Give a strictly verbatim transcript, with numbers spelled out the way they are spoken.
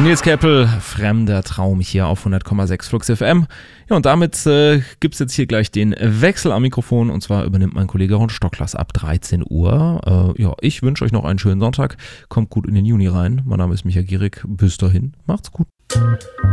Nils Keppel, Fremder Traum hier auf hundert Komma sechs Flux F M. Ja, und damit äh, gibt es jetzt hier gleich den Wechsel am Mikrofon. Und zwar übernimmt mein Kollege Ron Stocklas ab dreizehn Uhr. Äh, ja, ich wünsche euch noch einen schönen Sonntag. Kommt gut in den Juni rein. Mein Name ist Michael Gierig. Bis dahin, macht's gut.